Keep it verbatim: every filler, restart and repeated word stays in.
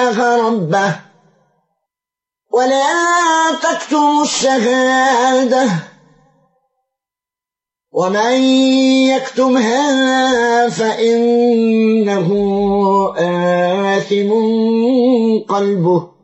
الله ربه ولا تكتموا الشهادة ومن يكتمها فإنه آثم قلبه